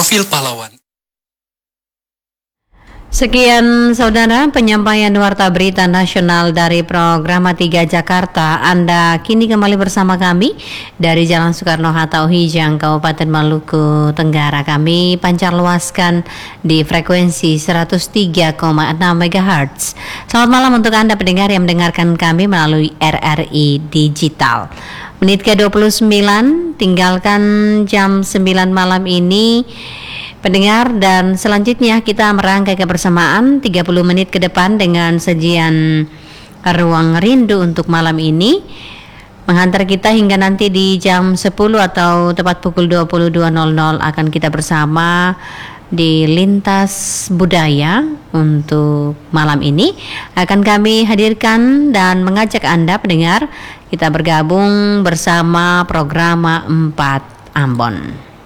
Profil Pahlawan. Sekian saudara penyampaian Warta Berita Nasional dari Program 3 Jakarta. Anda kini kembali bersama kami dari Jalan Soekarno-Hatta Ohijang, Kabupaten Maluku Tenggara. Kami pancar luaskan di frekuensi 103,6 MHz. Selamat malam untuk Anda pendengar yang mendengarkan kami melalui RRI Digital. Menit ke-29, tinggalkan jam 9 malam ini pendengar, dan selanjutnya kita merangkai kebersamaan 30 menit ke depan dengan sajian Ruang Rindu untuk malam ini, menghantar kita hingga nanti di jam 10 atau tepat pukul 22.00 akan kita bersama di Lintas Budaya. Untuk malam ini akan kami hadirkan dan mengajak Anda pendengar kita bergabung bersama program 4 Ambon.